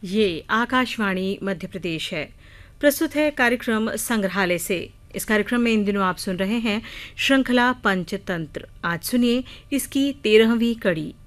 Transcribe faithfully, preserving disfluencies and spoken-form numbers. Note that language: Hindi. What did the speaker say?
ये आकाशवाणी मध्य प्रदेश है। प्रस्तुत है कार्यक्रम संग्रहालय से। इस कार्यक्रम में इन दिनों आप सुन रहे हैं श्रृंखला पंचतंत्र। आज सुनिए इसकी तेरहवीं कड़ी।